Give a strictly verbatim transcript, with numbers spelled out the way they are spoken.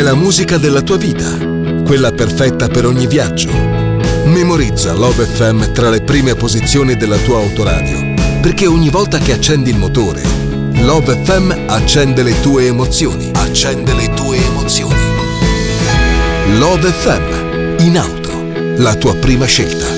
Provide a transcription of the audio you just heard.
la musica della tua vita, quella perfetta per ogni viaggio. Memorizza Love F M tra le prime posizioni della tua autoradio, perché ogni volta che accendi il motore, Love F M accende le tue emozioni. Accende le tue emozioni. Love F M, in auto, la tua prima scelta.